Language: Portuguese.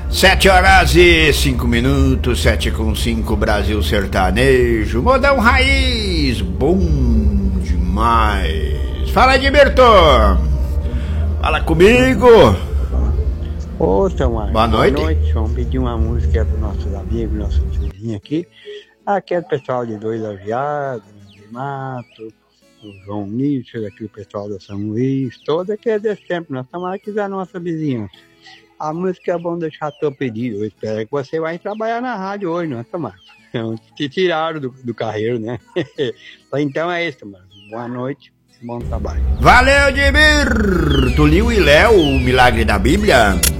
7h05, 7h05, Brasil Sertanejo, modão raiz, bom demais. Fala, Edmirton. Fala comigo. Ô, seu Marcos. Boa noite. Boa noite. Vamos pedir uma música para os nossos amigos, nossos vizinhos aqui. Aqui é o pessoal de Dois Aviados, de Mato, o João Nício, aqui o pessoal da São Luís, todo aqui é desse tempo. Nós estamos aqui da nossa vizinhança. A música é bom deixar teu pedido. Eu espero que você vai trabalhar na rádio hoje, não é, Tomás? Te tiraram do carreiro, né? Então é isso, mano. Boa noite, bom trabalho. Valeu, Edmirton. Tu liu e Léo, o Milagre da Bíblia?